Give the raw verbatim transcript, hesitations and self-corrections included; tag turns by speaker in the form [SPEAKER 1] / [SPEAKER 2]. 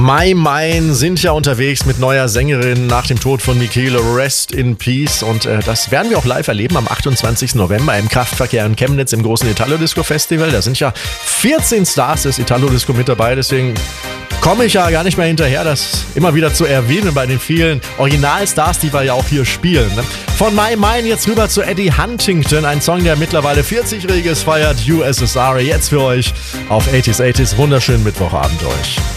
[SPEAKER 1] My Mine sind ja unterwegs mit neuer Sängerin nach dem Tod von Michele. Rest in Peace. Und äh, das werden wir auch live erleben am achtundzwanzigsten November im Kraftverkehr in Chemnitz im großen Italo-Disco-Festival. Da sind ja vierzehn Stars des Italo-Disco mit dabei. Deswegen komme ich ja gar nicht mehr hinterher, das immer wieder zu erwähnen bei den vielen Originalstars, die wir ja auch hier spielen. Von My Mine jetzt rüber zu Eddie Huntington. Ein Song, der mittlerweile vierzigjähriges feiert. U S S R. Jetzt für euch auf achtziger achtziger. Wunderschönen Mittwochabend euch.